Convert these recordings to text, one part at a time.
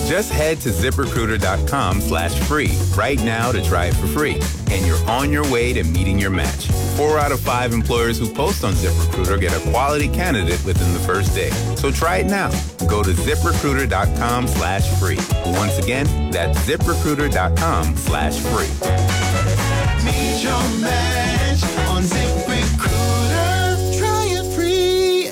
Just head to ZipRecruiter.com/free right now to try it for free. And you're on your way to meeting your match. 4 out of 5 employers who post on ZipRecruiter get a quality candidate within the first day. So try it now. Go to ZipRecruiter.com/free. Once again, that's ZipRecruiter.com/free. Meet your match on ZipRecruiter. Try it free.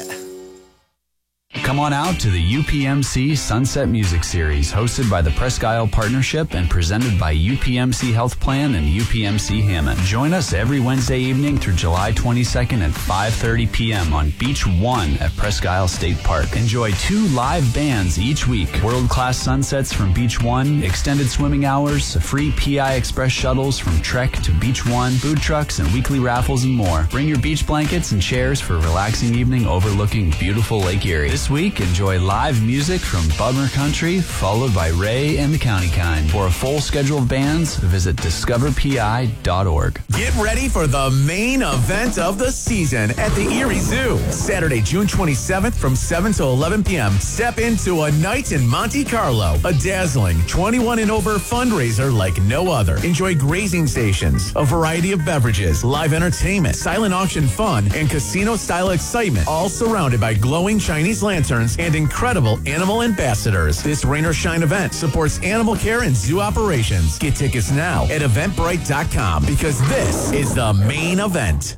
Come on out to the UPMC Sunset Music Series, hosted by the Presque Isle Partnership and presented by UPMC Health Plan and UPMC Hammond. Join us every Wednesday evening through July 22nd at 5:30 p.m. on Beach 1 at Presque Isle State Park. Enjoy 2 live bands each week. World-class sunsets from Beach 1, extended swimming hours, free PI Express shuttles from Trek to Beach 1, food trucks and weekly raffles and more. Bring your beach blankets and chairs for a relaxing evening overlooking beautiful Lake Erie. This week, enjoy live music from Bummer Country, followed by Ray and the County Kind. For a full schedule of bands, visit discoverpi.org. Get ready for the main event of the season at the Erie Zoo. Saturday, June 27th from 7 to 11 p.m. Step into a night in Monte Carlo. A dazzling 21 and over fundraiser like no other. Enjoy grazing stations, a variety of beverages, live entertainment, silent auction fun, and casino-style excitement, all surrounded by glowing Chinese lanterns and incredible animal ambassadors. This rain or shine event supports animal care and zoo operations. Get tickets now at eventbrite.com because this is the main event.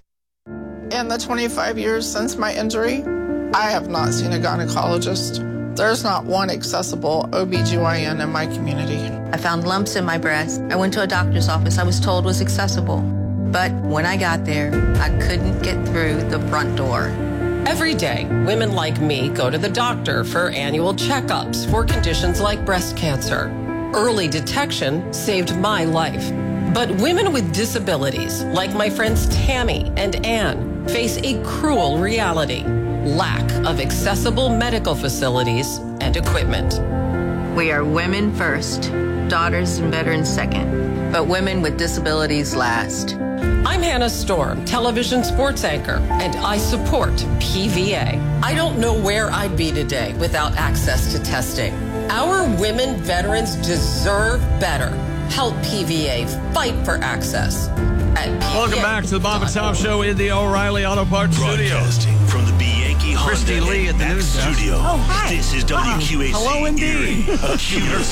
In the 25 years since my injury, I have not seen a gynecologist. There's not one accessible OBGYN in my community. I found lumps in my breast. I went to a doctor's office I was told was accessible. But when I got there, I couldn't get through the front door. Every day, women like me go to the doctor for annual checkups for conditions like breast cancer. Early detection saved my life. But women with disabilities, like my friends Tammy and Ann, face a cruel reality: lack of accessible medical facilities and equipment. We are women first, daughters and veterans second, but women with disabilities last. I'm Hannah Storm, television sports anchor, and I support PVA. I don't know where I'd be today without access to testing. Our women veterans deserve better. Help PVA fight for access at PVA. Welcome back to the Bob and Tom Show in the O'Reilly Auto Parts Studio. Broadcasting from the Bianchi Christy Honda Lee at the news studio. Oh, hi. This is WQAC. Hello, indeed. Hello.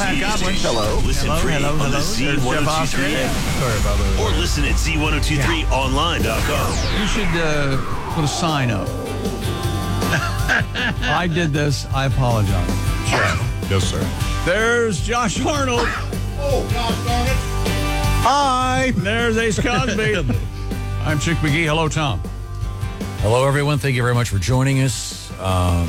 Listen free on the Z1023 app. Sorry about that. Or listen at Z1023online.com. You should put a sign up. I did this. I apologize. Sure. Yes, sir. There's Josh Arnold. Oh, gosh darn it. Hi. There's Ace Cosby. I'm Chick McGee. Hello, Tom. Hello, everyone. Thank you very much for joining us. How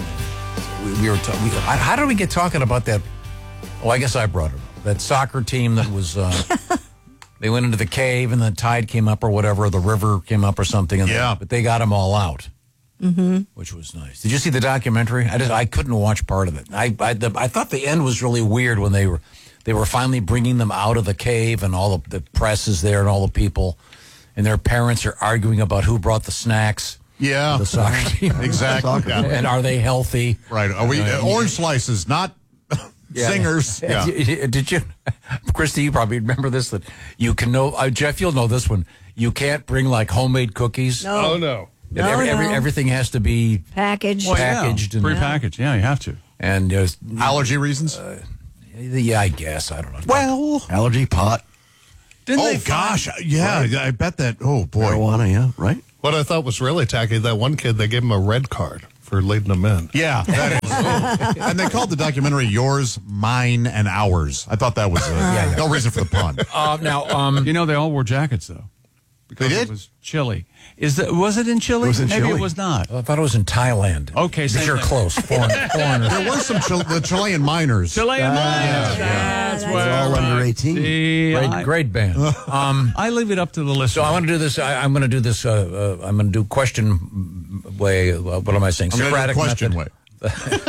did we get talking about that? Oh, I guess I brought it up. That soccer team that was, they went into the cave and the tide came up or whatever, or the river came up or something. And but they got them all out, which was nice. Did you see the documentary? I couldn't watch part of it. I thought the end was really weird when they were finally bringing them out of the cave and all the press is there and all the people. And their parents are arguing about who brought the snacks. Yeah. The soccer team. Exactly. Yeah. And are they healthy? Right. Are we orange slices, not singers? Yeah. Did you, Christy, you probably remember this, that you can know, Jeff, you'll know this one. You can't bring like homemade cookies. No. Oh, no. Everything has to be packaged. Packaged. Well, prepackaged. Yeah, you have to. And there's allergy reasons? Yeah, I guess. I don't know. Well, allergy pot. Gosh. Yeah, right? I bet that. Oh, boy. Marijuana, yeah, right? What I thought was really tacky, that one kid, they gave him a red card for leading them in. Yeah, that is. And they called the documentary Yours, Mine, and Ours. I thought that was no reason for the pun. You know, they all wore jackets, though. Because they did? It was chilly. Was it in Chile? It was in Maybe Chile. it was not. I thought it was in Thailand. Okay, so you're close. Foreigners. There were some the Chilean miners. Chilean miners. Yeah. That's all under 18. See, Great band. I leave it up to the listener. So I want to do this. I'm going to do this. I'm going to do question way. What am I saying? I'm Socratic question method. way.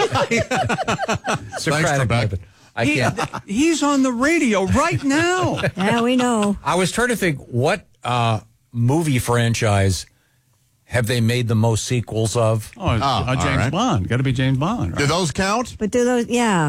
Socratic method. I can't. He's on the radio right now. Yeah, we know. I was trying to think what movie franchise have they made the most sequels of? James Bond. Got to be James Bond. Right? Do those count? But do those, yeah.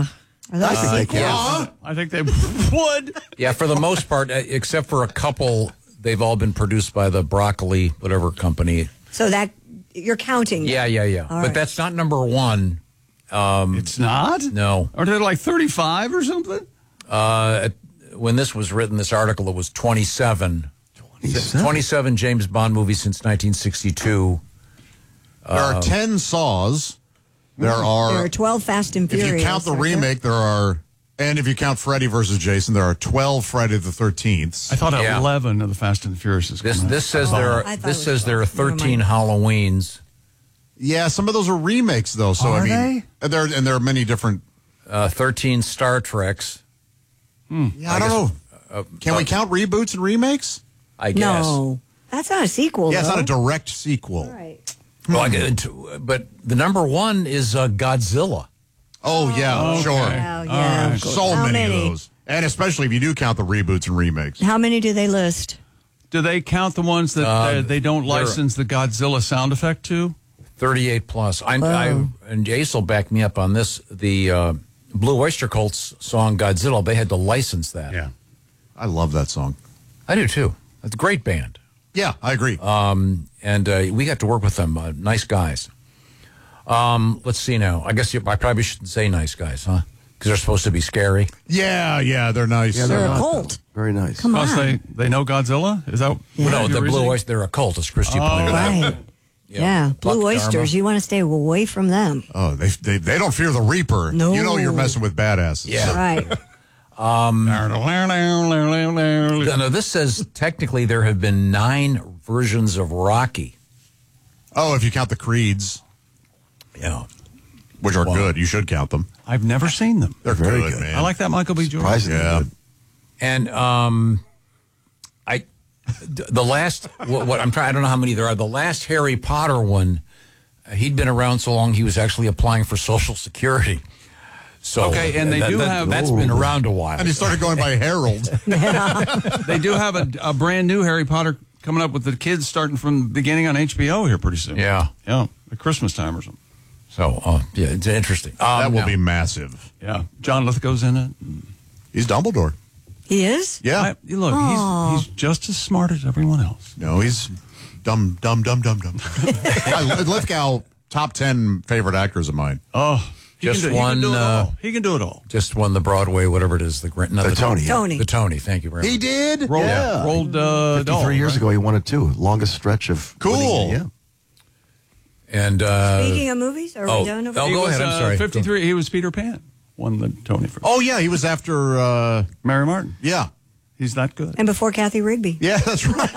I think they can. I think they would. Yeah, for the most part, except for a couple, they've all been produced by the Broccoli, whatever company. So that you're counting. Yeah. All But right. that's not number one. It's not? No. Are they like 35 or something? When this was written, this article, it was 27. 27 James Bond movies since 1962. There are 10 Saws. There are 12 Fast and Furious. If you count the remake, there are, and if you count Freddy versus Jason, there are 12 Friday the 13th. I thought 11 of the Fast and the Furious is coming out. This says there are 13 Halloweens. Yeah, some of those are remakes though. So Are I mean, they? There are many different. 13 Star Treks. Yeah, I don't know. Can we count reboots and remakes? I guess. No, that's not a sequel. Yeah, it's though. not a direct sequel. All right. Well, but the number one is Godzilla. Oh yeah, Okay. sure. Yeah. right. So How many many? of those, and especially if you do count the reboots and remakes. How many do they list? Do they count the ones that they don't license the Godzilla sound effect to? 38 plus. And Jace will back me up on this. The Blue Oyster Cult's song Godzilla, they had to license that. Yeah. I love that song. I do too. It's a great band. Yeah, I agree. And we got to work with them. Nice guys. Let's see now. I guess I probably shouldn't say nice guys, huh? Because they're supposed to be scary. Yeah, they're nice. Yeah, They're a not, cult. Very nice. Come Because on. they know Godzilla? Is that No, the Blue Oyster, they're a cult, as Christy pointed out. Right. Yeah. Blue Buck oysters. Dharma. You want to stay away from them. Oh, they don't fear the Reaper. No. You know you're messing with badasses. Yeah. Right. No, this says technically there have been 9 versions of Rocky. Oh, if you count the creeds, Yeah. which are good, you should count them. I've never seen them. They're Very good, good. man. I like that Michael B. Jordan. Surprisingly Yeah. good. And the last what I'm trying, I don't know how many there are. The last Harry Potter one, he'd been around so long he was actually applying for Social Security. So Okay, and they do have- that's been around a while. And he started going by Harold. They do have a brand new Harry Potter coming up with the kids starting from the beginning on HBO here pretty soon. Yeah. Yeah, at Christmas time or something. So yeah, it's interesting. That will now- be massive. Yeah. John Lithgow's in it. He's Dumbledore. He is? Yeah. Look, he's just as smart as everyone else. No, he's dumb. Lithgow, top 10 favorite actors of mine. Oh, he Just can do, one, He can do it all. He can do it all. Just won the Broadway, whatever it is, the Tony. Tony. The Tony. Thank you very much. He did? Rolled, Yeah. rolled 53 doll, years right? ago, he won it too. Longest stretch of Cool. winning it, yeah. And Speaking of movies, are we done over oh, He go was, ahead. I'm sorry. 53. He was Peter Pan. Won the Tony for. Oh, yeah, he was after, Mary Martin. yeah. He's that good. And before Kathy Rigby. Yeah, that's right.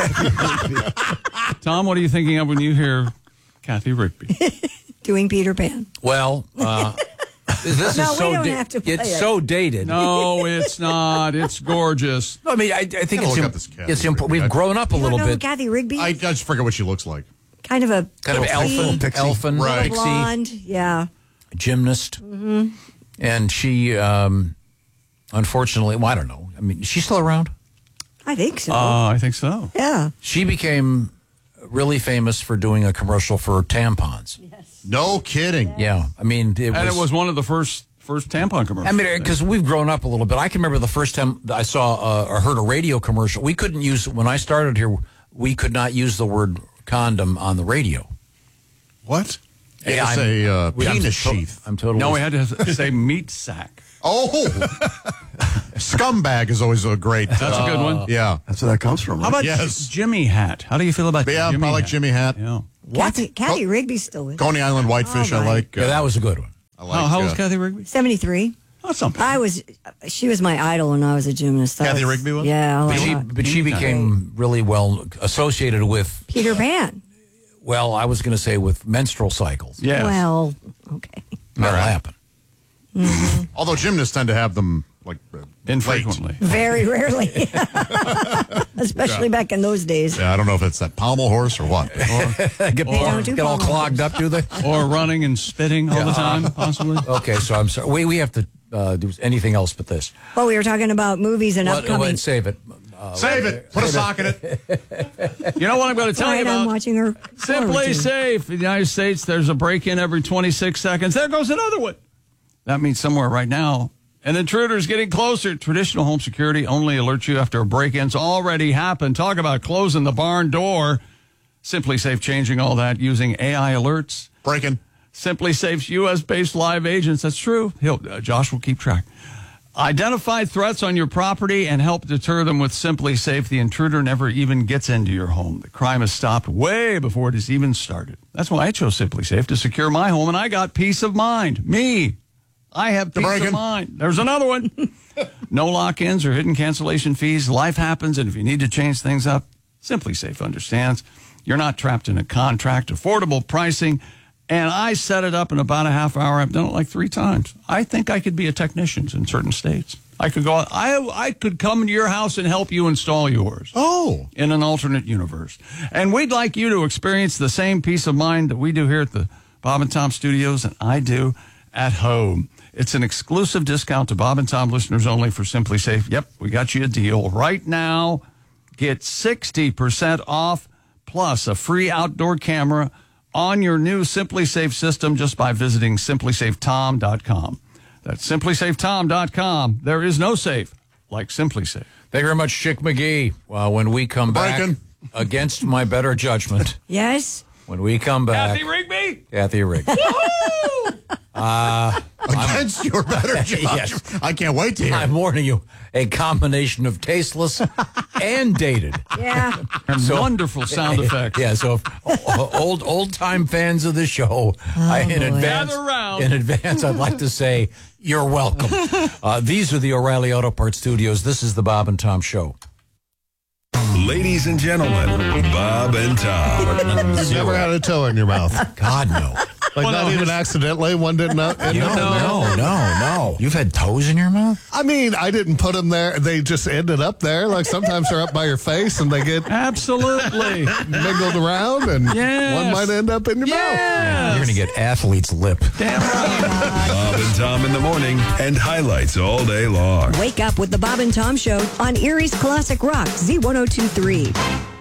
Tom, what are you thinking of when you hear Kathy Rigby? Doing Peter Pan. Well, this No, is we so don't have to play it's it. so dated. No, it's not. It's gorgeous. I mean, I think Gotta it's look up this Kathy it's important. Rigby. We've grown up a You don't little know who bit. Kathy Rigby? I just forget what she looks like. kind of a Kind of elfin, Pixie. elfin, Right. pixie, blonde. Yeah. gymnast, and she, unfortunately, well, I don't know. I mean, is she still around? I think so. I think so. yeah. She became really famous for doing a commercial for tampons. No kidding. Yeah, I mean, And it was one of the first tampon commercials. I mean, because we've grown up a little bit. I can remember the first time that I saw or heard a radio commercial. We couldn't use, when I started here, we could not use the word condom on the radio. What? Yeah, It's a I'm penis to- sheath. I'm totally. No, we had to say meat sack. Oh, scumbag is always a great. That's a good one. Yeah. That's where that comes from. How Right? about Yes. Jimmy Hat? How do you feel about Yeah, Jimmy I like Hat? Jimmy Hat. Yeah. Kathy Rigby's still with Coney Island Whitefish, Oh, I my. like. Yeah, that was a good one. I like How old is Kathy Rigby? 73. That's something. She was my idol when I was a gymnast. Kathy Rigby was? Yeah. But she became really well associated with, Peter Pan. well, I was going to say with menstrual cycles. Yes. Well, okay. That'll happen. Although gymnasts tend to have them like Infrequently. Very rarely. Especially back in those days. Yeah, I don't know if it's that pommel horse or what. Get all clogged up, do they? Or running and spitting all the time, possibly. Okay, so I'm sorry. We have to do anything else but this. Well, we were talking about movies and upcoming. Save it. Save it. Put a sock in it. You know what I'm going to tell you Right, I'm about? watching her. Simply Safe. In the United States, there's a break-in every 26 seconds. There goes another one. That means somewhere right now, an intruder is getting closer. Traditional home security only alerts you after a break-in's already happened. Talk about closing the barn door. Simply Safe changing all that using AI alerts. Breaking. Simply Safe's U.S.-based live agents. That's true. Josh will keep track. Identify threats on your property and help deter them with Simply Safe. The intruder never even gets into your home. The crime is stopped way before it has even started. That's why I chose Simply Safe to secure my home, and I got peace of mind. Me. I have peace of mind. There's another one. No lock-ins or hidden cancellation fees. Life happens, and if you need to change things up, Simply Safe understands. You're not trapped in a contract, affordable pricing, and I set it up in about a half hour. I've done it like 3 times. I think I could be a technician in certain states. I could go. I could come into your house and help you install yours. Oh, in an alternate universe. And we'd like you to experience the same peace of mind that we do here at the Bob and Tom Studios, and I do at home. It's an exclusive discount to Bob and Tom listeners only for Simply Safe. Yep, we got you a deal right now. Get 60% off plus a free outdoor camera on your new Simply Safe system just by visiting simplysafetom.com. That's simplysafetom.com. There is no safe like Simply Safe. Thank you very much, Chick McGee. Well, when we come back, against my better judgment. Yes? When we come back. Kathy Rigby! Kathy Rigby. Against your better judgment. Yes. I can't wait to hear. I'm warning you, a combination of tasteless and dated. Yeah. And wonderful sound effects. Yeah, so old-time fans of the show, in advance, I'd like to say you're welcome. These are the O'Reilly Auto Parts Studios. This is the Bob and Tom Show. Ladies and gentlemen, Bob and Tom. You never had a toe in your mouth. God, no. Like, not even accidentally. One didn't know. No. You've had toes in your mouth? I mean, I didn't put them there. They just ended up there. Like, sometimes they're up by your face and they get absolutely mingled around, and one might end up in your mouth. You're going to get athlete's lip. Damn right. Bob and Tom in the morning and highlights all day long. Wake up with the Bob and Tom Show on Erie's Classic Rock, Z1023.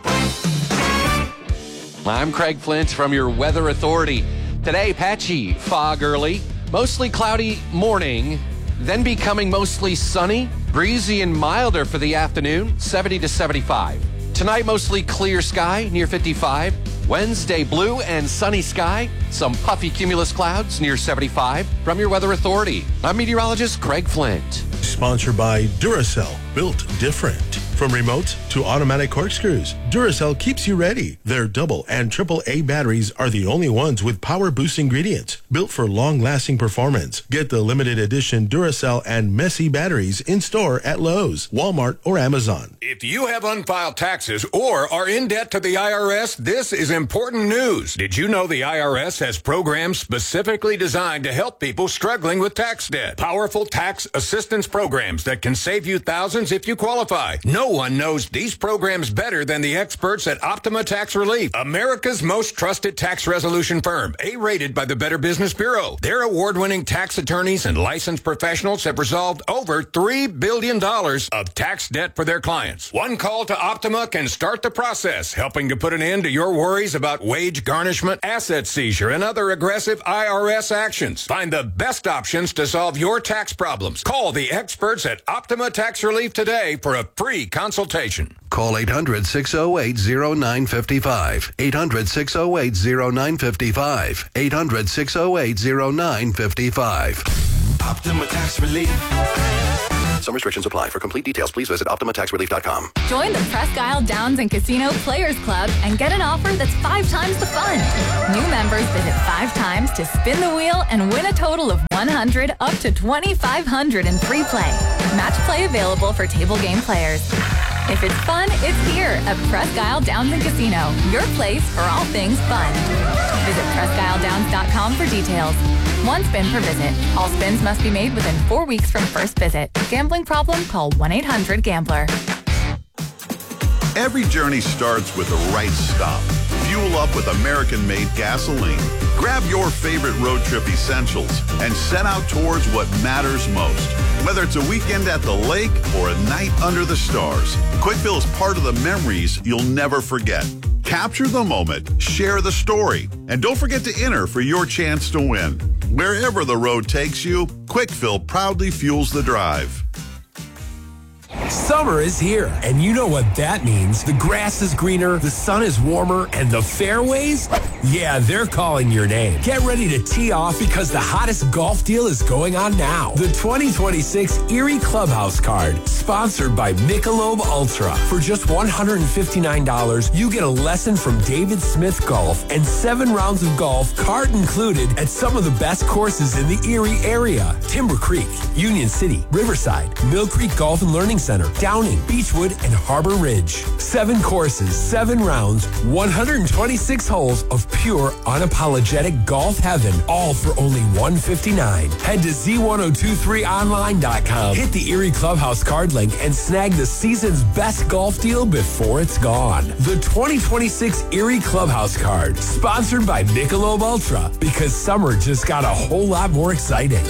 I'm Craig Flint from your Weather Authority. Today, patchy fog early, mostly cloudy morning, then becoming mostly sunny, breezy and milder for the afternoon, 70 to 75. Tonight, mostly clear sky, near 55. Wednesday, blue and sunny sky, some puffy cumulus clouds near 75. From your Weather Authority, I'm meteorologist Craig Flint. Sponsored by Duracell, built different. From remote to automatic corkscrews, Duracell keeps you ready. Their double and triple A batteries are the only ones with power boost ingredients, built for long-lasting performance. Get the limited edition Duracell and Messy batteries in store at Lowe's, Walmart, or Amazon. If you have unfiled taxes or are in debt to the IRS, this is important news. Did you know the IRS has programs specifically designed to help people struggling with tax debt? Powerful tax assistance programs that can save you thousands if you qualify. No one knows these programs better than the experts at Optima Tax Relief, America's most trusted tax resolution firm, A-rated by the Better Business Bureau. Their award-winning tax attorneys and licensed professionals have resolved over $3 billion of tax debt for their clients. One call to Optima can start the process, helping to put an end to your worries about wage garnishment, asset seizure, and other aggressive IRS actions. Find the best options to solve your tax problems. Call the experts at Optima Tax Relief today for a free consultation. Call 800-608-0955. 800-608-0955. 800-608-0955. Optima Tax Relief. Some restrictions apply. For complete details, please visit OptimaTaxRelief.com. Join the Presque Isle Downs and Casino Players Club and get an offer that's 5 times the fun. New members visit 5 times to spin the wheel and win a total of $100 up to $2,500 in free play. Match play available for table game players. If it's fun, it's here at Presque Isle Downs and Casino, your place for all things fun. Visit PresqueIsleDowns.com for details. 1 spin per visit. All spins must be made within 4 weeks from first visit. Gambling problem? Call 1-800-GAMBLER. Every journey starts with the right stop. Fuel up with American-made gasoline. Grab your favorite road trip essentials and set out towards what matters most. Whether it's a weekend at the lake or a night under the stars, Quickfill is part of the memories you'll never forget. Capture the moment, share the story, and don't forget to enter for your chance to win. Wherever the road takes you, Quick Fill proudly fuels the drive. Summer is here, and you know what that means. The grass is greener, the sun is warmer, and the fairways? Yeah, they're calling your name. Get ready to tee off because the hottest golf deal is going on now. The 2026 Erie Clubhouse Card, sponsored by Michelob Ultra. For just $159, you get a lesson from David Smith Golf and 7 rounds of golf, cart included, at some of the best courses in the Erie area. Timber Creek, Union City, Riverside, Mill Creek Golf and Learning Center, Downing, Beechwood, and Harbor Ridge. 7 courses, 7 rounds, 126 holes of pure, unapologetic golf heaven, all for only $159. Head to Z1023online.com, hit the Erie Clubhouse card link, and snag the season's best golf deal before it's gone. The 2026 Erie Clubhouse Card, sponsored by Michelob Ultra, because summer just got a whole lot more exciting.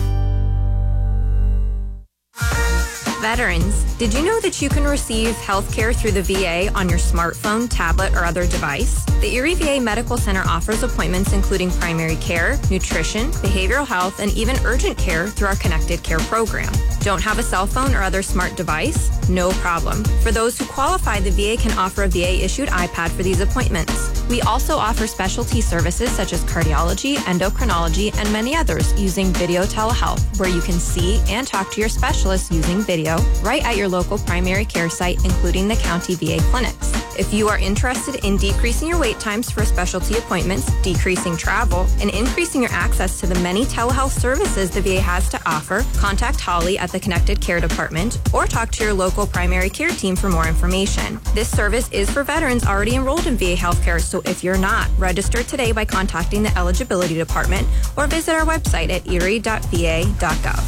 Veterans, did you know that you can receive health care through the VA on your smartphone, tablet, or other device? The Erie VA Medical Center offers appointments including primary care, nutrition, behavioral health, and even urgent care through our Connected Care program. Don't have a cell phone or other smart device? No problem. For those who qualify, the VA can offer a VA-issued iPad for these appointments. We also offer specialty services such as cardiology, endocrinology, and many others using video telehealth, where you can see and talk to your specialists using video right at your local primary care site, including the county VA clinics. If you are interested in decreasing your wait times for specialty appointments, decreasing travel, and increasing your access to the many telehealth services the VA has to offer, contact Holly at the Connected Care Department or talk to your local primary care team for more information. This service is for veterans already enrolled in VA healthcare, so if you're not, register today by contacting the Eligibility Department or visit our website at erie.va.gov.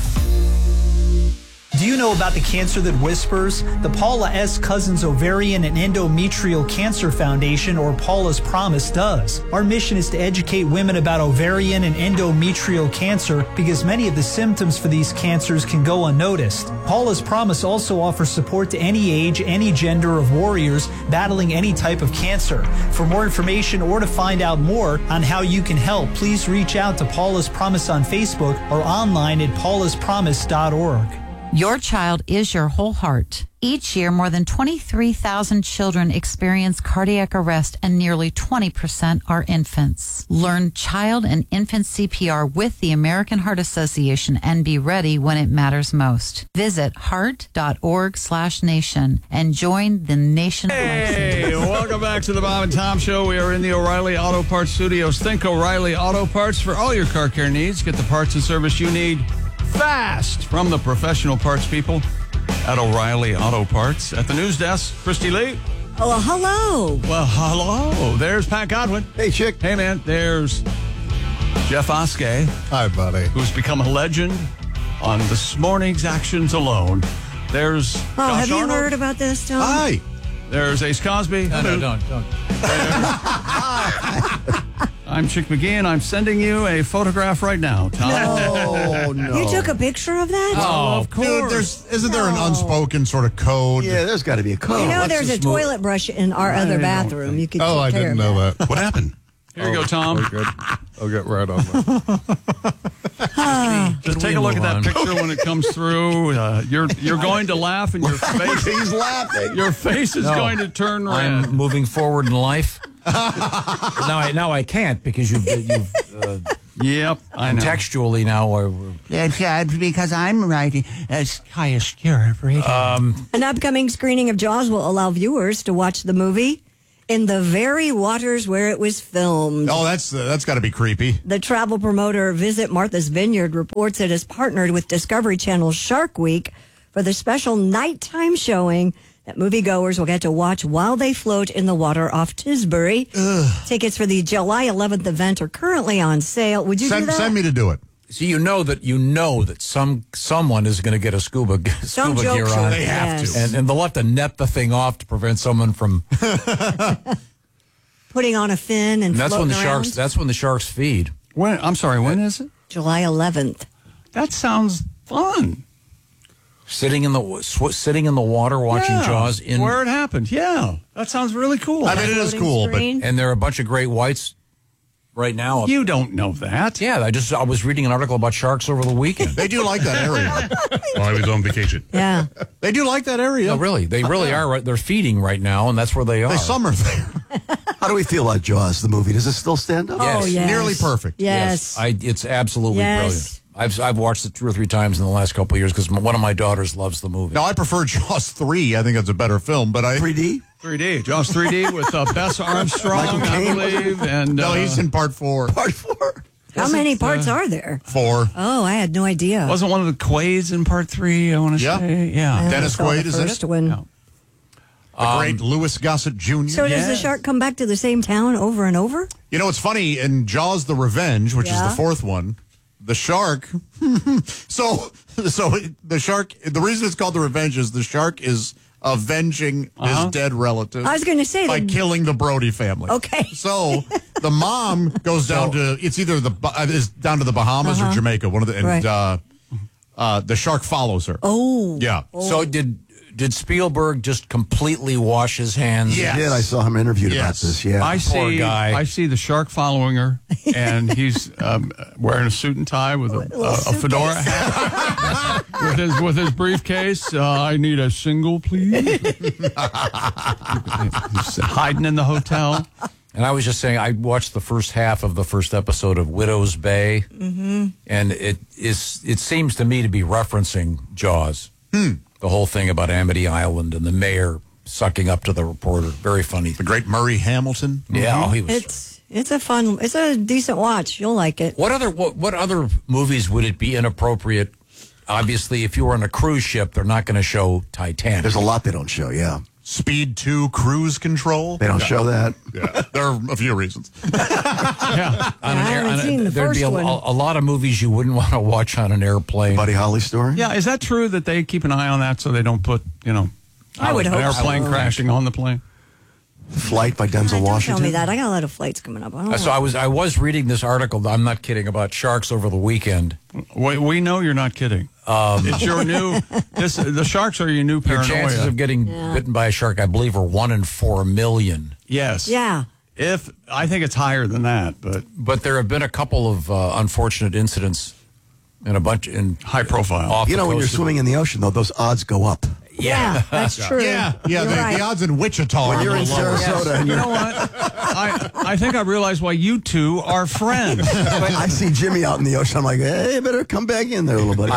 Do you know about the cancer that whispers? The Paula S. Cousins Ovarian and Endometrial Cancer Foundation, or Paula's Promise, does. Our mission is to educate women about ovarian and endometrial cancer because many of the symptoms for these cancers can go unnoticed. Paula's Promise also offers support to any age, any gender of warriors battling any type of cancer. For more information or to find out more on how you can help, please reach out to Paula's Promise on Facebook or online at paulaspromise.org. Your child is your whole heart. Each year, more than 23,000 children experience cardiac arrest, and nearly 20% are infants. Learn child and infant CPR with the American Heart Association and be ready when it matters most. Visit heart.org/nation and join the nation. Hey, welcome back to the Bob and Tom Show. We are in the O'Reilly Auto Parts Studios. Think O'Reilly Auto Parts for all your car care needs. Get the parts and service you need fast from the professional parts people at O'Reilly Auto Parts. At the news desk, Christy Lee. Oh, hello. Well, hello. There's Pat Godwin. Hey, chick. Hey, man. There's Jeff Oskey. Hi, buddy. Who's become a legend on this morning's actions alone. There's Josh have you Arnold. heard about this, Tom? Hi. There's Ace Cosby. No, don't. I'm Chick McGee, and I'm sending you a photograph right now, Tom. No. You took a picture of that? Oh, of course. Dude, isn't there an unspoken sort of code? Yeah, there's got to be a code. You know, there's a toilet brush in our other bathroom. You could take I care didn't of know that. that. What happened? Here you go, Tom. Very good. I'll get right on that. Just take a look at that picture when it comes through. You're going to laugh, and your face He's laughing. Your face is going to turn red. I'm moving forward in life. now I can't because you've Yep, I know. Textually now. That's because I'm writing as highest cure for it. An upcoming screening of Jaws will allow viewers to watch the movie in the very waters where it was filmed. Oh, that's got to be creepy. The travel promoter Visit Martha's Vineyard reports it has partnered with Discovery Channel's Shark Week for the special nighttime showing that moviegoers will get to watch while they float in the water off Tisbury. Tickets for the July 11th event are currently on sale. Would you do that? Send me to do it. So you know that someone is going to get a scuba gear on. They have to, and they'll have to net the thing off to prevent someone from putting on a fin and that's floating when the around. sharks. That's when the sharks feed. When? I'm sorry. When is it? July 11th. That sounds fun. Sitting in the water watching Jaws in where it happened. Yeah, that sounds really cool. I mean, it is cool, but and there are a bunch of great whites right now. You don't know that. Yeah, I was reading an article about sharks over the weekend. They do like that area. While I was on vacation. Yeah. They do like that area. No, really. They really are. Right. They're feeding right now, and that's where they are. They summer there. How do we feel about Jaws, the movie? Does it still stand up? Yes. Oh, yes. Nearly perfect. Yes. It's absolutely Yes. brilliant. I've watched it 2 or 3 times in the last couple of years because one of my daughters loves the movie. Now, I prefer Jaws 3. I think it's a better film, but 3D? 3D. Jaws 3D with Bess Armstrong, I believe. And, no, he's in part 4. Part 4? How many parts are there? 4. Oh, I had no idea. Wasn't one of the Quaids in part 3, I want to say? Yeah. Dennis Quaid is in it. First one. Yeah. The great Louis Gossett Jr. So does the shark come back to the same town over and over? You know, it's funny, in Jaws the Revenge, which is Yeah. the 4th one, the shark, so the shark, the reason it's called the Revenge is the shark is avenging his dead relative. I was going to say by that- killing the Brody family. Okay. So the mom goes down to, it's either is down to the Bahamas or Jamaica, one of the, and the shark follows her. Oh. Yeah. So did Spielberg just completely wash his hands? Yes. He did. I saw him interviewed about this. Yeah. I see the shark following her, and he's wearing a suit and tie with a fedora hat, with his briefcase. I need a single, please. He's hiding in the hotel. And I was just saying, I watched the first half of the first episode of Widow's Bay, and it seems to me to be referencing Jaws. The whole thing about Amity Island and the mayor sucking up to the reporter. Very funny. The great Murray Hamilton. Yeah, he was. It's a decent watch. You'll like it. What other movies would it be inappropriate? Obviously, if you were on a cruise ship, they're not going to show Titanic. There's a lot they don't show, yeah. Speed 2 Cruise Control. They don't show that. Yeah, there are a few reasons. Yeah. There'd be a lot of movies you wouldn't want to watch on an airplane. Buddy Holly story? Yeah, is that true that they keep an eye on that so they don't put, I would an hope airplane so. crashing on the plane? Flight by Denzel Don't Washington. tell me that. I got a lot of flights coming up. So I was reading this article, I'm not kidding, about sharks over the weekend. We know you're not kidding. It's your new. The sharks are your new Your paranoia. chances of getting bitten by a shark, I believe, are 1 in 4 million. Yes. Yeah. If I think it's higher than that, but there have been a couple of unfortunate incidents and a bunch in high profile. You know, when you're swimming in the ocean, though, those odds go up. Yeah, that's true. Yeah, You're right. the odds in Wichita When are you're a in little lower. Sarasota, and You you're, know what? I think I realize why you two are friends. I see Jimmy out in the ocean. I'm like, hey, you better come back in there, little buddy.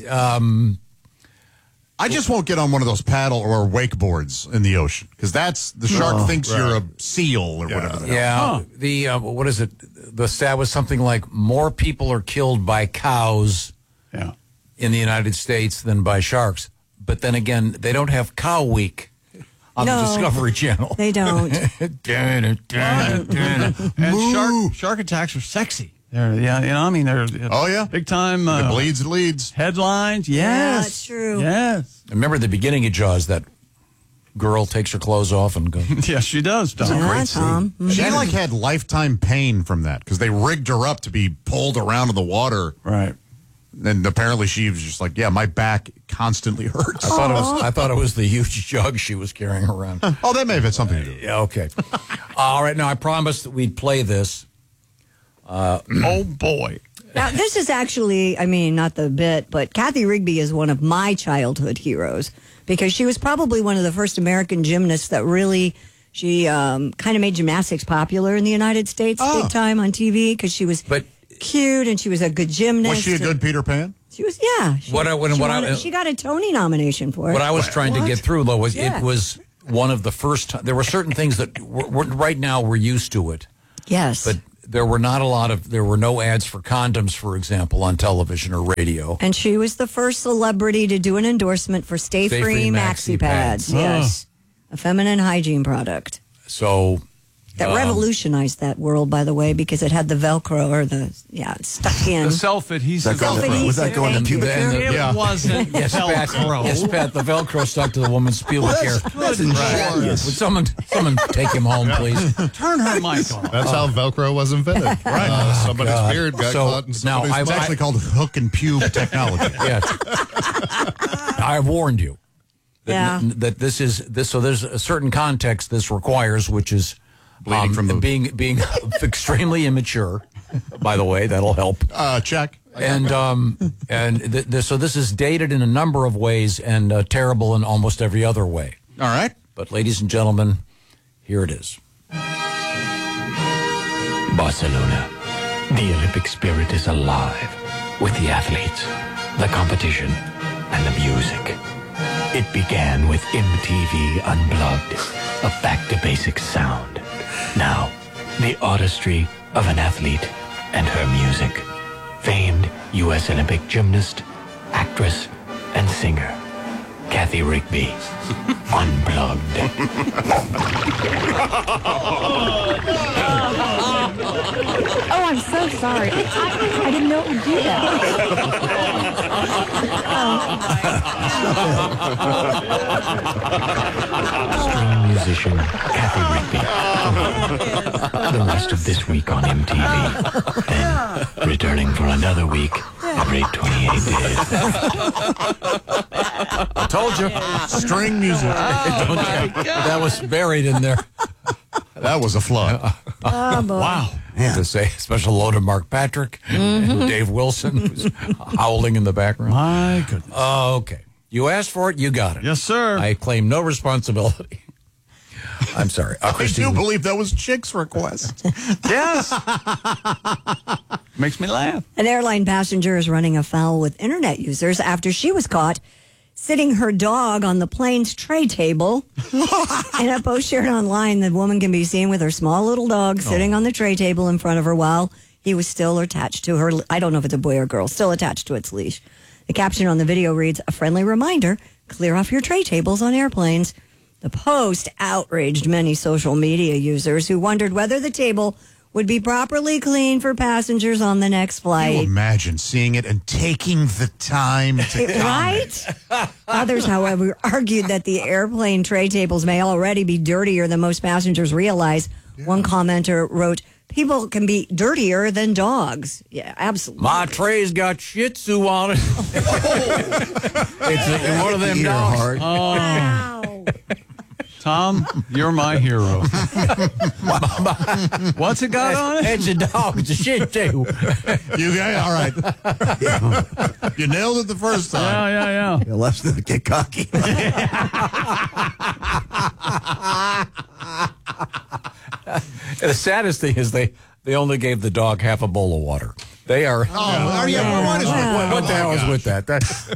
I just won't get on one of those paddle or wakeboards in the ocean because the shark thinks you're a seal or whatever. Yeah. The what is it? The stat was something like more people are killed by cows in the United States than by sharks. But then again, they don't have Cow Week on the Discovery Channel. They don't. And shark attacks are sexy. They're, they're big time. It bleeds, it leads. Headlines, yes. Yeah, it's true. Yes. Remember the beginning of Jaws, that girl takes her clothes off and goes. Yes, she does, Tom. Yeah, great Tom. Scene. She had lifetime pain from that because they rigged her up to be pulled around in the water. Right. And apparently she was just like, my back constantly hurts. I thought it was the huge jug she was carrying around. Oh, that may have had something to do with it. Yeah, okay. All right, now I promised that we'd play this. Oh, boy. Now, this is actually, not the bit, but Kathy Rigby is one of my childhood heroes because she was probably one of the first American gymnasts that really, she kind of made gymnastics popular in the United States big time on TV because she was cute and she was a good gymnast. Was she a good Peter Pan? She was, yeah. She got a Tony nomination for it. What I was trying to get through, though, was it was one of the first. There were certain things that right now we're used to it. Yes. But there were no ads for condoms, for example, on television or radio. And she was the first celebrity to do an endorsement for Stay Free Maxi Pads. Yes. A feminine hygiene product. So. That revolutionized that world, by the way, because it had the Velcro or it stuck in. The self-adheesive. Was that going to pubic hair? It wasn't Velcro. Yes, Pat, the Velcro stuck to the woman's pubic hair. That's ingenious. Would someone take him home, please? Turn her mic on. That's how Velcro was invented. Right. Somebody's beard got caught in somebody's... It's actually called hook and pube technology. Yes. I warned you. That this is. So there's a certain context this requires, which is Bleeding from the... Being extremely immature, by the way, that'll help. Check. And so this is dated in a number of ways and terrible in almost every other way. All right. But ladies and gentlemen, here it is. Barcelona. The Olympic spirit is alive with the athletes, the competition, and the music. It began with MTV Unplugged, a back-to-basics sound. Now, the artistry of an athlete and her music. Famed U.S. Olympic gymnast, actress, and singer, Kathy Rigby. Unplugged. Oh, I'm so sorry. I didn't know it would do that. String musician Kathy Rigby. The rest of this week on MTV. Then returning for another week every 28 days. I told you. String music. That was buried in there. That was a flood. Oh, boy. Wow. To say a special hello to Mark Patrick and Dave Wilson, who's howling in the background. My goodness. Okay. You asked for it, you got it. Yes, sir. I claim no responsibility. I'm sorry. I do believe that was Chick's request. Yes. Makes me laugh. An airline passenger is running afoul with internet users after she was caught sitting her dog on the plane's tray table. In a post shared online, the woman can be seen with her small little dog sitting on the tray table in front of her while he was still attached to her. I don't know if it's a boy or girl, still attached to its leash. The caption on the video reads, "A friendly reminder, clear off your tray tables on airplanes." The post outraged many social media users who wondered whether the table would be properly cleaned for passengers on the next Can you flight. imagine seeing it and taking the time to Right? Others, however, argued that the airplane tray tables may already be dirtier than most passengers realize. Yeah. One commenter wrote, "People can be dirtier than dogs." Yeah, absolutely. My tray's got Shih Tzu on it. It's one of them dogs. Wow. Tom, you're my hero. What's it got on it? It's a dog. It's a Shih Tzu. You got all right. You nailed it the first time. Yeah. Let's not get cocky. The saddest thing is they only gave the dog half a bowl of water. They are. What the hell is with that?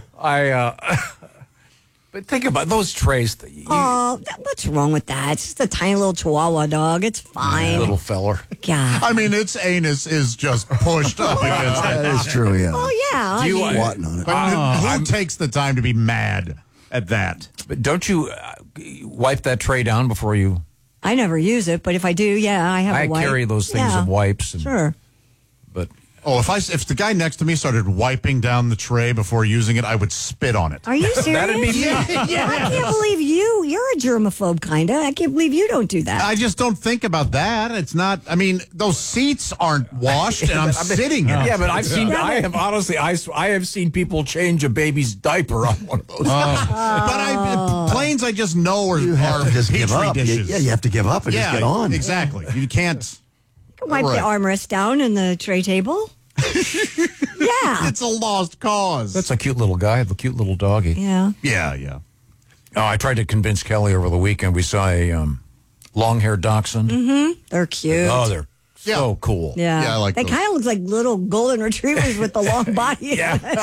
But think about those trays. What's wrong with that? It's just a tiny little Chihuahua dog. It's fine. Little feller. God. I mean, its anus is just pushed up against it. That is true, yeah. Oh, yeah. Do you Wanting on it. But who takes the time to be mad at that? But don't you wipe that tray down before you? I never use it, but if I do, yeah, I have a wipe. I carry those things of wipes. Sure. But if the guy next to me started wiping down the tray before using it, I would spit on it. Are you serious? That'd be me. I can't believe you. You're a germaphobe, kind of. I can't believe you don't do that. I just don't think about that. It's not. I mean, those seats aren't washed, and I'm sitting in it. Yeah, but I've seen. I have honestly. I have seen people change a baby's diaper on one of those. But planes, I just know are have to just give petri up. dishes. Yeah, you have to give up and just get on. Exactly. You can't. Wipe the armrest down in the tray table. Yeah. It's a lost cause. That's a cute little guy, the cute little doggy. Yeah. Yeah. Oh, I tried to convince Kelly over the weekend. We saw a long-haired dachshund. Mm-hmm. They're cute. Oh, they're so cool. Yeah. I like they those. kind of look like little golden retrievers with the long body.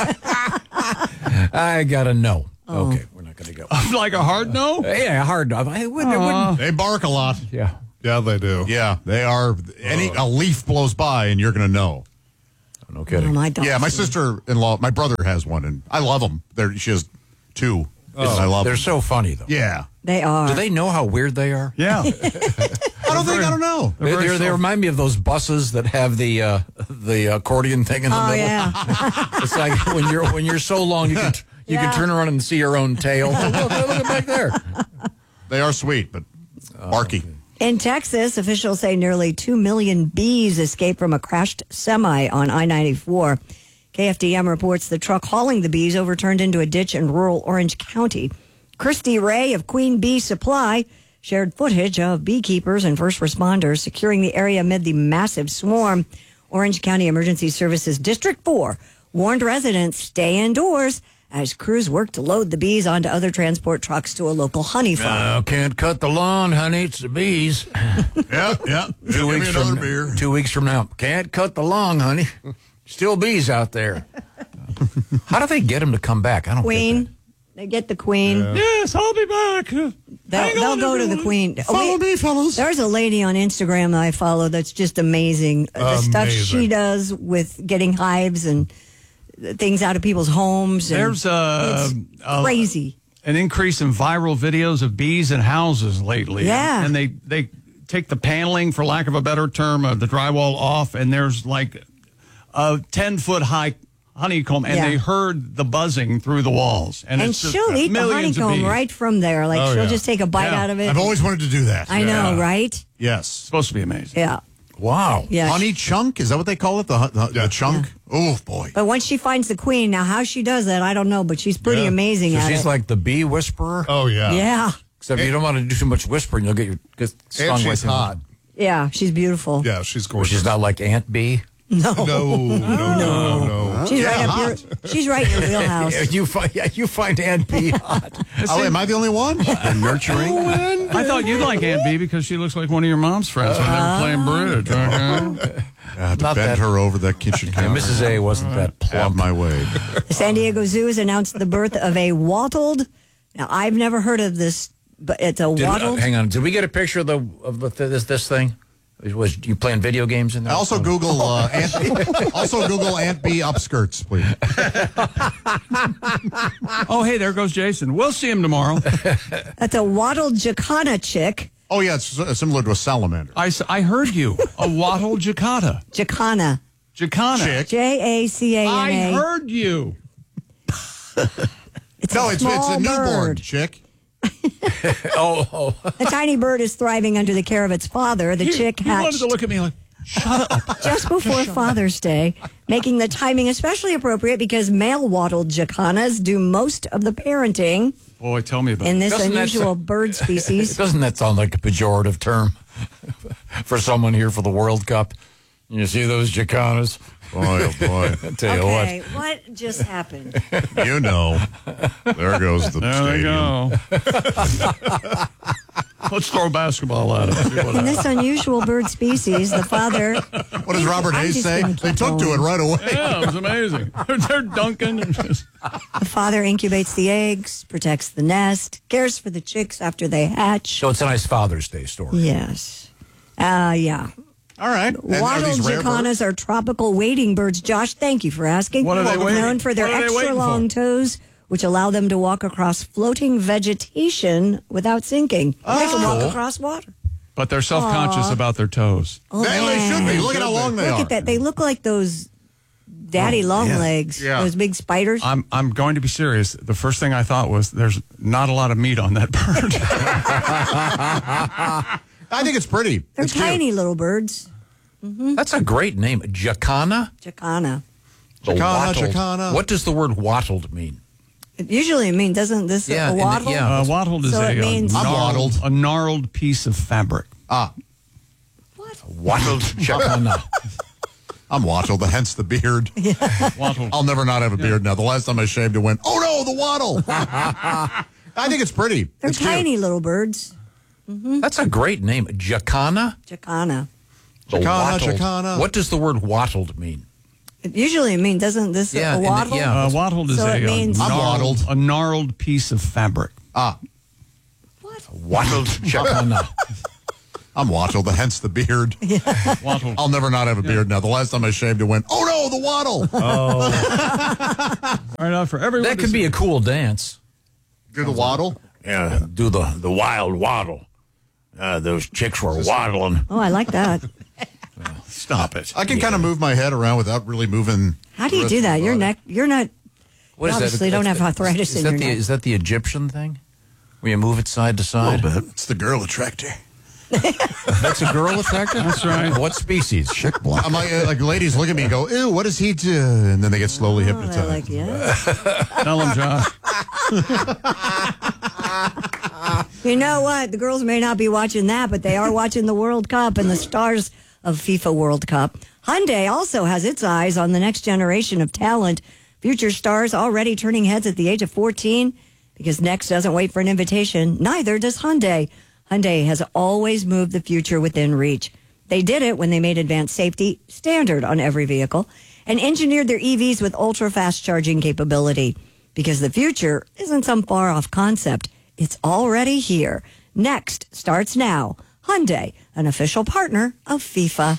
I got a no. Oh. Okay, we're not going to go. Like a hard no? Yeah, a hard no. They bark a lot. Yeah. Yeah, they do. Yeah, they are. A leaf blows by, and you're going to know. No kidding. Oh, my dog. Yeah, my sister-in-law, my brother has one, and I love them. She has two. And I love They're them. so funny, though. Yeah. They are. Do they know how weird they are? Yeah. I don't know. They remind me of those buses that have the accordion thing in the middle. Yeah. It's like when you're so long you can turn around and see your own tail. Look back there. They are sweet, but barky. In Texas, officials say nearly 2 million bees escaped from a crashed semi on I-94. KFDM reports the truck hauling the bees overturned into a ditch in rural Orange County. Christy Ray of Queen Bee Supply shared footage of beekeepers and first responders securing the area amid the massive swarm. Orange County Emergency Services District 4 warned residents stay indoors as crews work to load the bees onto other transport trucks to a local honey farm. Can't cut the lawn, honey. It's the bees. Yeah. 2 weeks from beer. 2 weeks from now. Can't cut the lawn, honey. Still bees out there. How do they get them to come back? I don't get Queen. They get the queen. Yes, I'll be back. They'll go to the queen. Follow me, fellas. There's a lady on Instagram that I follow that's just amazing. The stuff she Amazing. does with getting hives and things out of people's homes. And There's it's crazy. An increase in viral videos of bees in houses lately. Yeah. And they take the paneling, for lack of a better term, the drywall off, and there's like a 10-foot high honeycomb, and they heard the buzzing through the walls. And it's just she'll eat the millions of honeycomb bees. right from there. Like she'll just take a bite out of it. I've always wanted to do that. I know, right? Yes. Supposed to be amazing. Yeah. Wow. Yeah. Honey chunk? Is that what they call it? The chunk? Oh, boy. But once she finds the queen, now how she does that, I don't know, but she's pretty amazing So at she's it. like the bee whisperer? Oh, yeah. Yeah. Except you don't want to do too much whispering. You'll get stung And by she's something. hot. Yeah, she's beautiful. Yeah, she's Or gorgeous. she's not like Aunt Bee. No. No. She's right up your she's right in your wheelhouse. You find Aunt Bee hot. Oh, am I the only one? Nurturing. I thought you'd like Aunt Bee because she looks like one of your mom's friends when they were playing bridge. Okay? I had to Not bend that- her over that kitchen counter. Mrs. A wasn't that Have plump. my way. The San Diego Zoo has announced the birth of a wattled. Now I've never heard of this, but it's a wattled. Hang on. Did we get a picture of this thing? Was you playing video games in there? Also Google Aunt Bee upskirts, please. Oh, hey, there goes Jason. We'll see him tomorrow. That's a wattled jacana chick. Oh, yeah, it's similar to a salamander. I heard you. A wattle jacata. Jacana. Jacana. Chick. Jacana. I heard you. It's It's a newborn bird. chick. Oh. The tiny bird is thriving under the care of its father. The chick You wanted hatched to look at me like, shut up. just before Father's Day, making the timing especially appropriate because male wattled jacanas do most of the parenting Boy, tell me about in it. this Doesn't that unusual sound- bird species. Doesn't that sound like a pejorative term for someone here for the World Cup? You see those jacanas? Boy, oh boy. I tell you Okay, what just happened? You know. There goes the There we stadium. go. Let's throw basketball at him. In this unusual bird species, the father. What does Robert I'm Hayes just say? gonna keep They took to it going. right away. Yeah, it was amazing. They're dunking. And just, The father incubates the eggs, protects the nest, cares for the chicks after they hatch. So it's a nice Father's Day story. Yes. Yeah. All right. And are Wattled these rare birds? jacanas are tropical wading birds. Josh, thank you for asking. What are they waiting- Known for their what are they extra waiting long for? toes, which allow them to walk across floating vegetation without sinking. They can walk across water. but they're self-conscious Aw. about their toes. Oh, They should be. Look at how long they Look are. at that. They look like those daddy long legs. Yeah. Those big spiders. I'm going to be serious. The first thing I thought was there's not a lot of meat on that bird. I think it's pretty. They're It's cute. tiny little birds. That's a great name. Jacana? Jacana. The Jacana, wattled. jacana. What does the word wattled mean? It usually means, doesn't this Yeah, a and waddle? yeah. Wattled is So it means- I'm wattled. a gnarled piece of fabric. Ah, Wattled jacana. I'm wattled, hence the beard. Wattled. I'll never not have a beard now. The last time I shaved, it went, oh no, the waddle. I think it's pretty. They're It's cute. tiny little birds. That's a great name. Jacana? Jacana. The Jacana, wattled. jacana. What does the word wattled mean? It usually means, doesn't this Yeah, a and waddle? yeah. Wattled is So it means- I'm waddled. a gnarled piece of fabric. Ah, Wattled jacana. I'm wattled, hence the beard. Wattled. I'll never not have a beard now. The last time I shaved, it went, oh no, the waddle. All right, for everyone. That could be a cool dance. Do the waddle? Yeah, do the wild waddle. Those chicks were waddling. Oh, I like that. Stop it. I can kind of move my head around without really moving. How do you do that? Your neck, you're not, What you is that? obviously don't have arthritis in your neck. Is that the Egyptian thing? Where you move it side to A side? little bit. It's the girl attractor. That's a girl attractor? That's right. What species? Chick block. I'm like ladies look at me and go, ew, what does he do? And then they get slowly Oh, hypnotized. they're like, yeah. Tell him, Josh. You know what? The girls may not be watching that, but they are watching the World Cup and the stars of FIFA World Cup. Hyundai also has its eyes on the next generation of talent. Future stars already turning heads at the age of 14 because Next doesn't wait for an invitation. Neither does Hyundai. Hyundai has always moved the future within reach. They did it when they made advanced safety standard on every vehicle and engineered their EVs with ultra-fast charging capability because the future isn't some far-off concept. It's already here. Next starts now. Hyundai, an official partner of FIFA.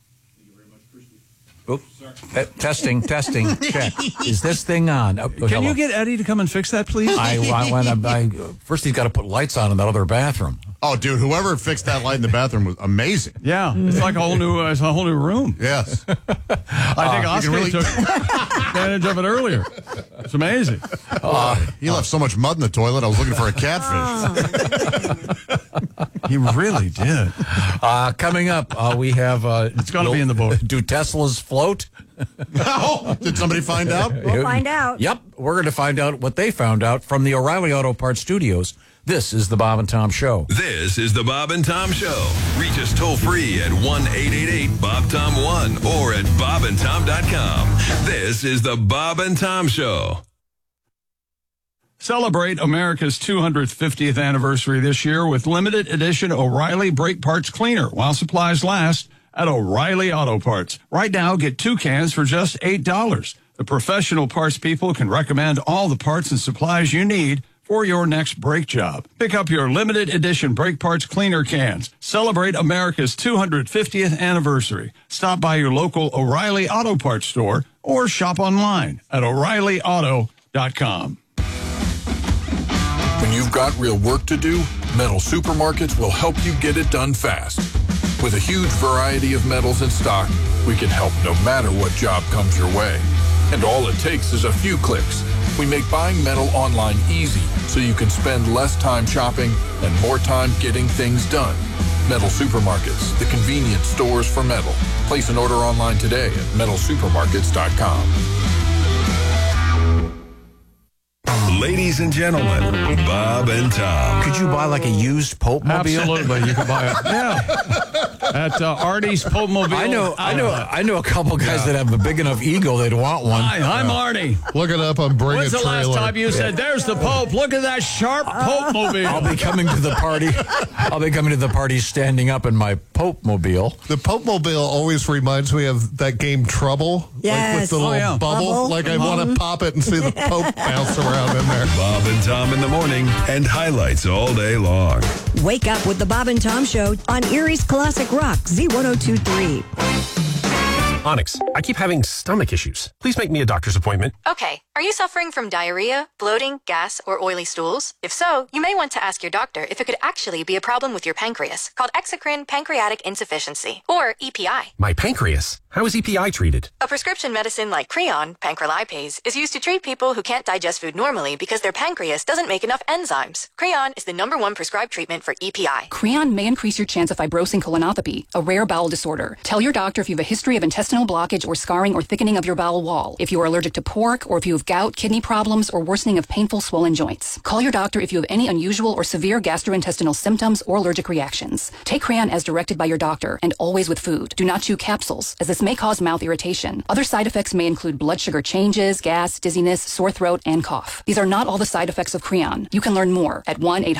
Oh, testing, check. Is this thing on? Can you get Eddie to come and fix that, please? First, he's got to put lights on in that other bathroom. Oh, dude, whoever fixed that light in the bathroom was amazing. Yeah, it's like a whole new room. Yes. I think Oscar took advantage of it earlier. It's amazing. He left so much mud in the toilet, I was looking for a catfish. He really did. Coming up, we have... it's going to be in the book. Do Teslas float? No. Did somebody find out? We'll find out. Yep. We're going to find out what they found out from the O'Reilly Auto Parts Studios. This is the Bob and Tom Show. This is the Bob and Tom Show. Reach us toll free at 1-888-BOB-TOM-1 or at bobandtom.com. This is the Bob and Tom Show. Celebrate America's 250th anniversary this year with limited edition O'Reilly Brake Parts Cleaner while supplies last at O'Reilly Auto Parts. Right now, get 2 cans for just $8. The professional parts people can recommend all the parts and supplies you need for your next brake job. Pick up your limited edition brake parts cleaner cans. Celebrate America's 250th anniversary. Stop by your local O'Reilly Auto Parts store or shop online at O'ReillyAuto.com. When you've got real work to do, Metal Supermarkets will help you get it done fast. With a huge variety of metals in stock, we can help no matter what job comes your way. And all it takes is a few clicks. We make buying metal online easy so you can spend less time shopping and more time getting things done. Metal Supermarkets, the convenient stores for metal. Place an order online today at metalsupermarkets.com. Ladies and gentlemen, Bob and Tom. Could you buy like a used Pope Mobile? Absolutely, you can buy it. Yeah. At Artie's Pope Mobile. I know a couple guys that have a big enough ego they'd want one. Hi, I'm Artie. Look it up on Bring When's a the Trailer. last time you said, "There's the Pope"? Look at that sharp Pope Mobile. I'll be coming to the party. I'll be coming to the party standing up in my Pope Mobile. The Pope Mobile always reminds me of that game Trouble. Yes. Like with the little bubble. Like I want to pop it and see the Pope bounce around in there. Bob and Tom in the morning and highlights all day long. Wake up with the Bob and Tom Show on Erie's Classic Rock, Z1023. Onyx, I keep having stomach issues. Please make me a doctor's appointment. Okay, are you suffering from diarrhea, bloating, gas, or oily stools? If so, you may want to ask your doctor if it could actually be a problem with your pancreas, called exocrine pancreatic insufficiency, or EPI. My pancreas? How is EPI treated? A prescription medicine like Creon, pancrelipase, is used to treat people who can't digest food normally because their pancreas doesn't make enough enzymes. Creon is the #1 prescribed treatment for EPI. Creon may increase your chance of fibrosing colonopathy, a rare bowel disorder. Tell your doctor if you have a history of intestinal blockage or scarring or thickening of your bowel wall, if you are allergic to pork, or if you have gout, kidney problems, or worsening of painful swollen joints. Call your doctor if you have any unusual or severe gastrointestinal symptoms or allergic reactions. Take Creon as directed by your doctor and always with food. Do not chew capsules, as this may cause mouth irritation. Other side effects may include blood sugar changes, gas, dizziness, sore throat, and cough. These are not all the side effects of Creon. You can learn more at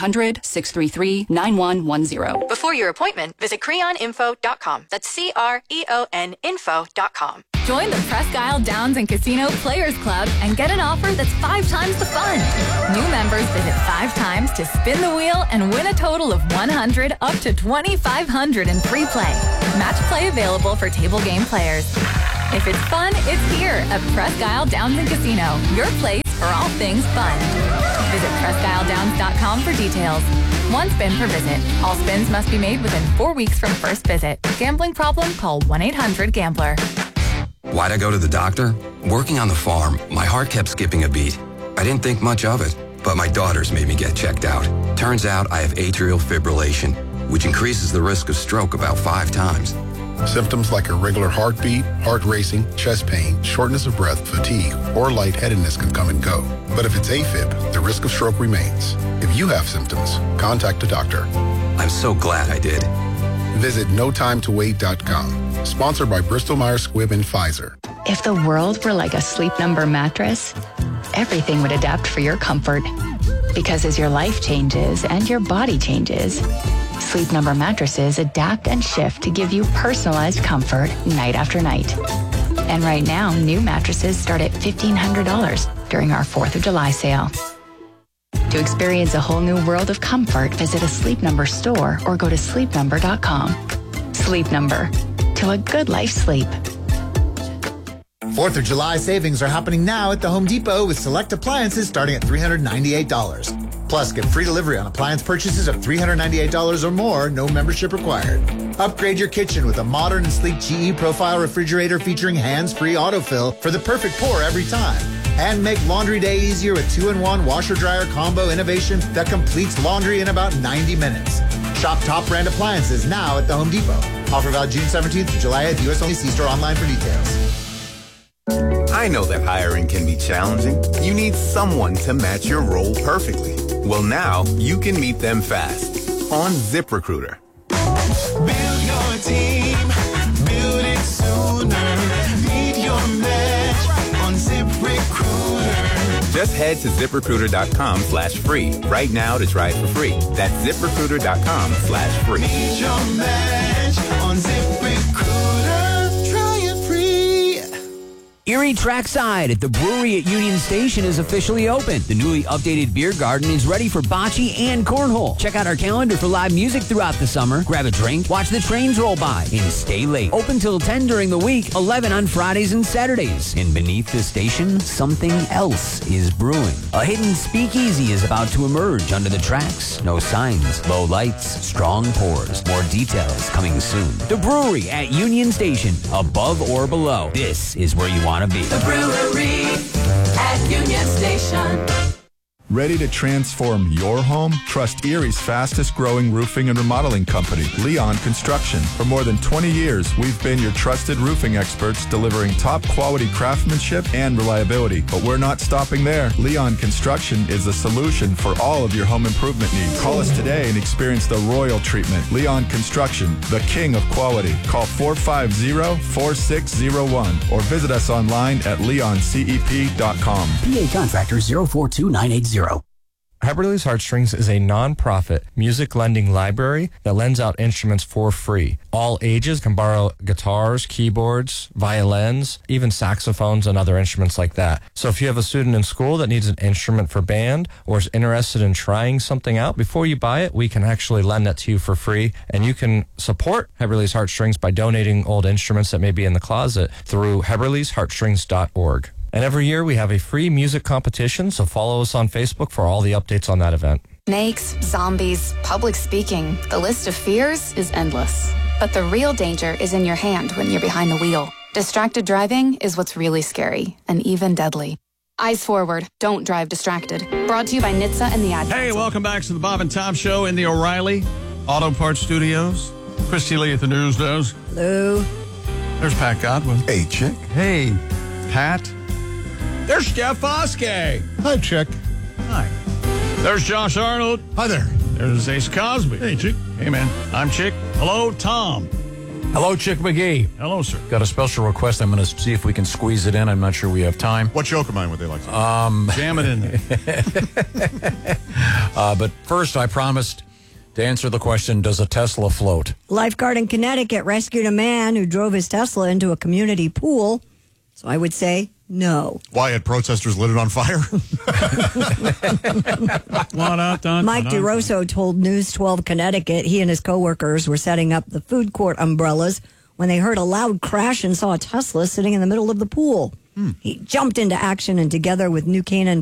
1-800-633-9110. Before your appointment, visit creoninfo.com. That's CREON info.com. Join the Presque Isle Downs and Casino Players Club and get an offer that's 5 times the fun. New members visit 5 times to spin the wheel and win a total of $100 up to $2,500 in free play. Match play available for table game players. If it's fun, it's here at Presque Isle Downs and Casino, your place for all things fun. Visit PresqueIsleDowns.com for details. 1 spin per visit. All spins must be made within 4 weeks from first visit. Gambling problem? Call 1-800-GAMBLER. Why'd I go to the doctor? Working on the farm, my heart kept skipping a beat. I didn't think much of it, but my daughters made me get checked out. Turns out I have atrial fibrillation, which increases the risk of stroke about 5 times. Symptoms like irregular heartbeat, heart racing, chest pain, shortness of breath, fatigue, or lightheadedness can come and go. But if it's AFib, the risk of stroke remains. If you have symptoms, contact a doctor. I'm so glad I did. Visit notimetowait.com. Sponsored by Bristol Myers Squibb and Pfizer. If the world were like a Sleep Number mattress, everything would adapt for your comfort. Because as your life changes and your body changes, Sleep Number mattresses adapt and shift to give you personalized comfort night after night. And right now, new mattresses start at $1,500 during our 4th of July sale. To experience a whole new world of comfort, visit a Sleep Number store or go to sleepnumber.com. Sleep Number. To a good life sleep. 4th of July savings are happening now at the Home Depot with select appliances starting at $398. Plus, get free delivery on appliance purchases of $398 or more, no membership required. Upgrade your kitchen with a modern and sleek GE Profile refrigerator featuring hands-free autofill for the perfect pour every time. And make laundry day easier with 2-in-1 washer-dryer combo innovation that completes laundry in about 90 minutes. Shop top brand appliances now at the Home Depot. Offer valid June 17th to July 8th. U.S. only. See store online for details. I know that hiring can be challenging. You need someone to match your role perfectly. Well, now you can meet them fast on ZipRecruiter. Build your team, build it sooner. Meet your match on ZipRecruiter. Just head to ZipRecruiter.com/free right now to try it for free. That's ZipRecruiter.com/free. Meet your match on ZipRecruiter. Try it free. Erie Trackside at the brewery at Union Station is officially open. The newly updated beer garden is ready for bocce and cornhole. Check out our calendar for live music throughout the summer. Grab a drink, watch the trains roll by, and stay late. Open till 10 during the week, 11 on Fridays and Saturdays. And beneath the station, something else is brewing. A hidden speakeasy is about to emerge under the tracks. No signs, low lights, strong pours. More details coming soon. The brewery at Union Station, above or below. This is where you want to be. The brewery at Union Station. Ready to transform your home? Trust Erie's fastest growing roofing and remodeling company, Leon Construction. For more than 20 years, we've been your trusted roofing experts delivering top quality craftsmanship and reliability. But we're not stopping there. Leon Construction is the solution for all of your home improvement needs. Call us today and experience the royal treatment. Leon Construction, the king of quality. Call 450-4601 or visit us online at leoncep.com. PA Contractor 042980. Heberly's Heartstrings is a non-profit music lending library that lends out instruments for free. All ages can borrow guitars, keyboards, violins, even saxophones and other instruments like that. So if you have a student in school that needs an instrument for band or is interested in trying something out, before you buy it, we can actually lend that to you for free. And you can support Heberly's Heartstrings by donating old instruments that may be in the closet through heberlysheartstrings.org. And every year we have a free music competition, so follow us on Facebook for all the updates on that event. Snakes, zombies, public speaking. The list of fears is endless. But the real danger is in your hand when you're behind the wheel. Distracted driving is what's really scary and even deadly. Eyes forward. Don't drive distracted. Brought to you by NHTSA and the Ad Council. Hey, welcome back to the Bob and Tom Show in the O'Reilly Auto Parts Studios. Christy Lee at the news desk. Hello. There's Pat Godwin. Hey, Chick. Hey, Pat. There's Jeff Foskey. Hi, Chick. Hi. There's Josh Arnold. Hi there. There's Ace Cosby. Hey, Chick. Hey, man. I'm Chick. Hello, Tom. Hello, Chick McGee. Hello, sir. Got a special request. I'm going to see if we can squeeze it in. I'm not sure we have time. What joke of mine would they like to Jam it in there. But first, I promised to answer the question, does a Tesla float? Lifeguard in Connecticut rescued a man who drove his Tesla into a community pool. So I would say no. Why had protesters lit it on fire? Mike DeRosso told News 12 Connecticut he and his coworkers were setting up the food court umbrellas when they heard a loud crash and saw a Tesla sitting in the middle of the pool. He jumped into action and together with New Canaan